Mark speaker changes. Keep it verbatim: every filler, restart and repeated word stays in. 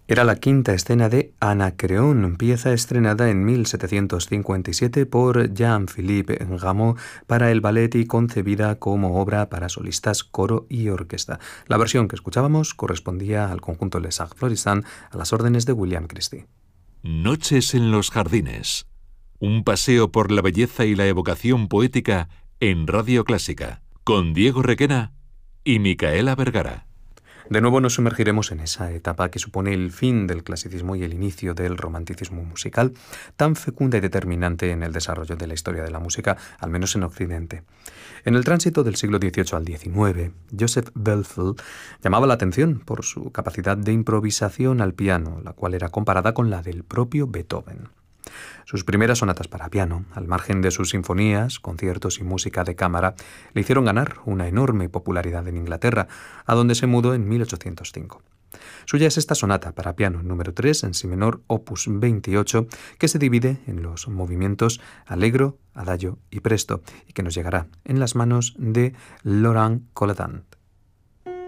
Speaker 1: Era la quinta escena de Anacreón, pieza estrenada en mil setecientos cincuenta y siete por Jean-Philippe Rameau para el ballet y concebida como obra para solistas, coro y orquesta. La versión que escuchábamos correspondía al conjunto Les Arts Florissants a las órdenes de William Christie.
Speaker 2: Noches en los jardines. Un paseo por la belleza y la evocación poética en Radio Clásica, con Diego Requena y Micaela Vergara.
Speaker 1: De nuevo nos sumergiremos en esa etapa que supone el fin del clasicismo y el inicio del romanticismo musical, tan fecunda y determinante en el desarrollo de la historia de la música, al menos en Occidente. En el tránsito del siglo dieciocho al diecinueve, Joseph Belfield llamaba la atención por su capacidad de improvisación al piano, la cual era comparada con la del propio Beethoven. Sus primeras sonatas para piano, al margen de sus sinfonías, conciertos y música de cámara, le hicieron ganar una enorme popularidad en Inglaterra, a donde se mudó en mil ochocientos cinco. Suya es esta sonata para piano número tres en si menor, opus veintiocho, que se divide en los movimientos allegro, adagio y presto, y que nos llegará en las manos de Laurent Colletant.